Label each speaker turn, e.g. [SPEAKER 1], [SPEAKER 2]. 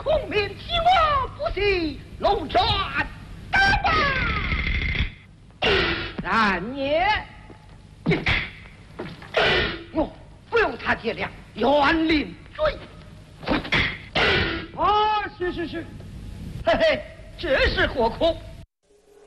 [SPEAKER 1] 孔明欺我不惜，龙转打吧！然也，我不用他爹娘，远临追。
[SPEAKER 2] 啊，是，
[SPEAKER 1] 嘿嘿，这是何苦？